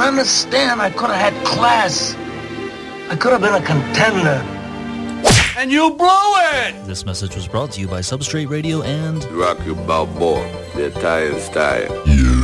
understand. I could have had class. I could have been a contender. And you blew it! This message was brought to you by Substrate Radio and Rocky Balboa, the Italian style. You.